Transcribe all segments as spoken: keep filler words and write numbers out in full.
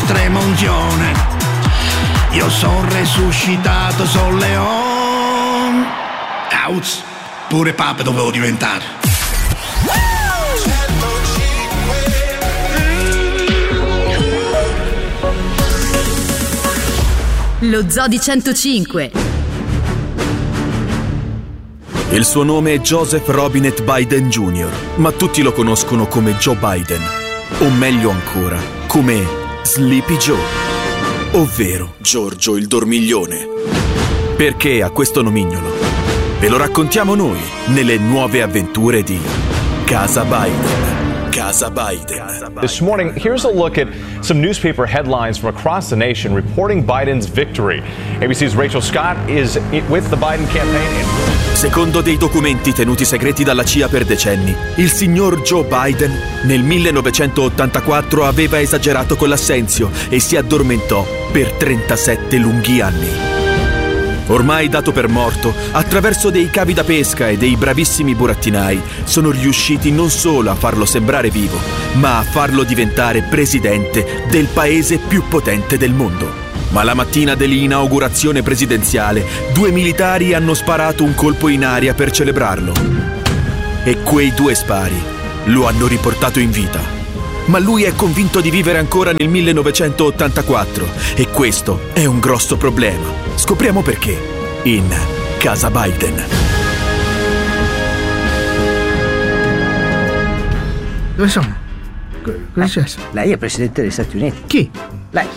estrema unzione. Io son resuscitato, son leon. Auz, pure Papa dovevo diventare. Lo Zoo di centocinque. Il suo nome è Joseph Robinette Biden Junior, ma tutti lo conoscono come Joe Biden, o meglio ancora, come Sleepy Joe, ovvero Giorgio il Dormiglione. Perché ha questo nomignolo? Ve lo raccontiamo noi nelle nuove avventure di Casa Biden. Casa Biden. This morning, here's a look at some newspaper headlines from across the nation reporting Biden's victory. A B C's Rachel Scott is with the Biden campaign. Secondo dei documenti tenuti segreti dalla C I A per decenni, il signor Joe Biden nel millenovecentottantaquattro aveva esagerato con l'assenzio e si addormentò per trentasette lunghi anni. Ormai dato per morto, attraverso dei cavi da pesca e dei bravissimi burattinai, sono riusciti non solo a farlo sembrare vivo, ma a farlo diventare presidente del paese più potente del mondo. Ma la mattina dell'inaugurazione presidenziale, due militari hanno sparato un colpo in aria per celebrarlo. E quei due spari lo hanno riportato in vita. Ma lui è convinto di vivere ancora nel millenovecentottantaquattro e questo è un grosso problema. Scopriamo perché in Casa Biden. Dove sono? Cosa è successo? Lei è presidente degli Stati Uniti. Chi? Lei.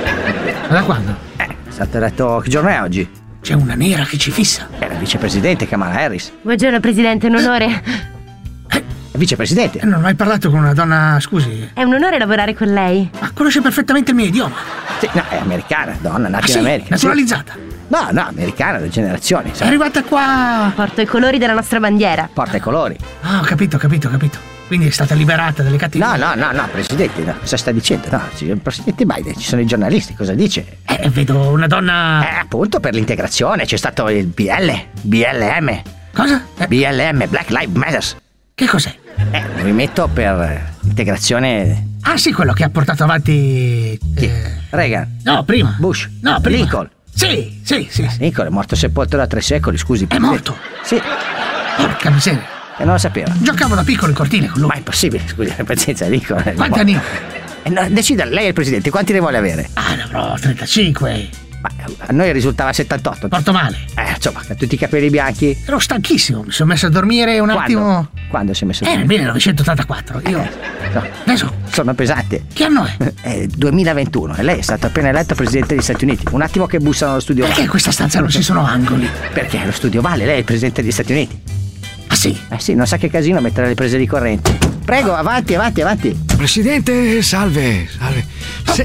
Ma da quando? Eh, è stato eletto. Che giorno è oggi? C'è una nera che ci fissa. È la vicepresidente Kamala Harris. Buongiorno Presidente, è un onore. Vicepresidente. Eh, non ho mai parlato con una donna, scusi. È un onore lavorare con lei. Ma conosce perfettamente il mio idioma. Sì, no, è americana, donna, nata ah, in sì? America. Naturalizzata? Sì. No, no, americana, da generazioni. È arrivata qua. Porta i colori della nostra bandiera. Porta i colori. Ah, ho capito, ho capito, ho capito. Quindi è stata liberata dalle cattive. No, no, no, no, Presidente, no. Cosa sta dicendo? No, il Presidente Biden, ci sono i giornalisti, cosa dice? Eh, vedo una donna. Eh, appunto, per l'integrazione, c'è stato il B L, B L M. Cosa? Eh. B L M, Black Lives Matter. Che cos'è? Eh, movimento per l'integrazione. Ah, sì, quello che ha portato avanti. Chi? Eh... Reagan. No, prima. Bush. No, prima. Lincoln. Sì, sì, sì. sì. Lincoln è morto sepolto da tre secoli, scusi. È morto? Sì. Porca miseria. E non lo sapeva. Giocavo da piccolo in cortile con lui. Ma è impossibile, scusi, la pazienza di Lincoln. Quanti anni ho? Eh, no, decida, lei è il presidente, quanti ne vuole avere? Ah, ne avrò trentacinque. Ma a noi risultava settantotto. Porto male. Eh, insomma, con tutti i capelli bianchi. Ero stanchissimo, mi sono messo a dormire un Quando? attimo. Quando si è messo a Eh, dormire? nel millenovecentottantaquattro. Io. Eh, no. Adesso. Sono pesante. Che anno è? È duemilaventuno e lei è stato appena eletto presidente degli Stati Uniti. Un attimo che bussano allo studio. Perché in questa stanza non ci sono angoli? Perché lo studio vale, lei è il presidente degli Stati Uniti. Ah sì? Eh sì, non sa che casino mettere le prese di corrente. Prego, avanti, avanti, avanti. Presidente, salve, salve. Se...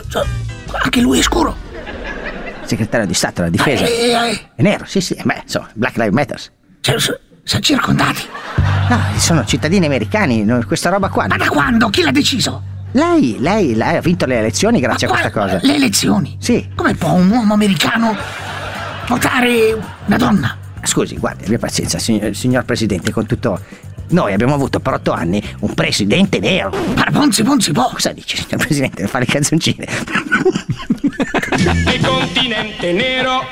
Anche lui è scuro. Segretario di Stato della Difesa. Eh, eh, eh. È nero, sì, sì, beh, insomma, Black Lives Matter. Cioè, siamo circondati. No, sono cittadini americani, no, questa roba qua. Ma da quando? Chi l'ha deciso? Lei, lei, lei ha vinto le elezioni grazie Ma a questa qua, cosa. Le elezioni? Sì. Come può un uomo americano votare una donna? Scusi, guardi, abbia pazienza, signor, signor Presidente, con tutto. Noi abbiamo avuto per otto anni un presidente nero. Ma Ponzi, Ponzi, può. Cosa dice, signor Presidente? Fa le canzoncine. Il continente nero.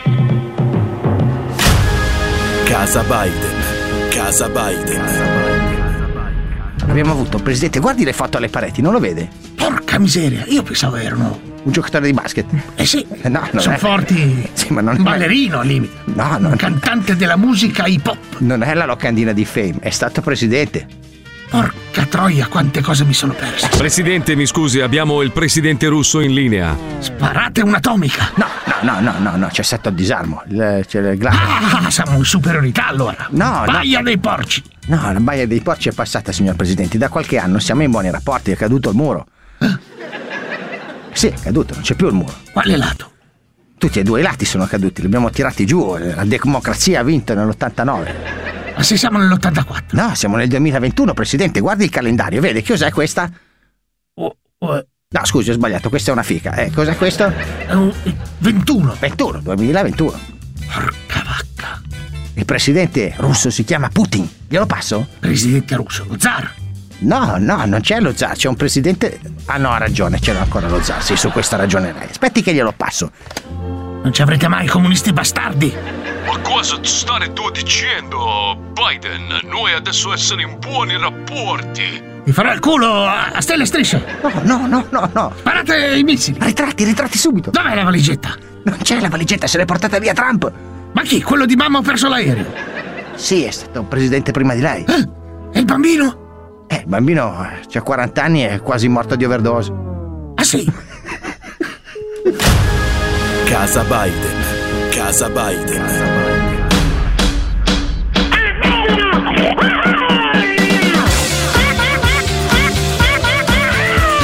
Casa Biden. Casa Biden. Abbiamo avuto un presidente, guardi le foto alle pareti, non lo vede? Porca miseria, io pensavo erano un giocatore di basket. Eh sì, no, sono è... forti. Sì, ma non un ballerino al limite. No, no. Un cantante della musica hip hop. Non è la locandina di Fame, è stato presidente. Porca troia, quante cose mi sono perse. Presidente, mi scusi, abbiamo il presidente russo in linea. Sparate un'atomica. No, no, no, no, no, c'è stato il disarmo. Il, c'è il gra- ah, siamo in superiorità allora. No, Baia no. dei porci. No, la baia dei porci è passata, signor Presidente. Da qualche anno siamo in buoni rapporti, è caduto il muro. Eh? Sì, è caduto, non c'è più il muro. Quale lato? Tutti e due i lati sono caduti, li abbiamo tirati giù. La democrazia ha vinto nell'ottantanove. Ma se siamo nell'ottantaquattro? No, siamo nel duemilaventuno, Presidente. Guardi il calendario, vede che cos'è questa? Oh, oh. No, scusi, ho sbagliato, questa è una fica. Eh, cos'è questo? È un ventuno. ventuno, duemilaventuno. Porca vacca. Il presidente russo si chiama Putin. Glielo passo? Presidente russo, lo zar. No, no, non c'è lo zar, c'è un presidente. Ah no, ha ragione, c'era ancora lo zar, sì, su questo ragionerai. Aspetti che glielo passo. Non ci avrete mai comunisti bastardi. Ma cosa state tu dicendo, Biden? Noi adesso essere in buoni rapporti. Vi farò il culo a, a stelle e strisce. No, no, no, no, no. Sparate i missili. Ritratti, ritratti subito. Dov'è la valigetta? Non c'è la valigetta, se l'è portata via Trump. Ma chi? Quello di mamma ha perso l'aereo? Sì, è stato un presidente prima di lei. Eh? E il bambino? Eh, il bambino ha quaranta anni e è quasi morto di overdose. Ah sì? Casa Biden. Casa Biden. Casa Biden.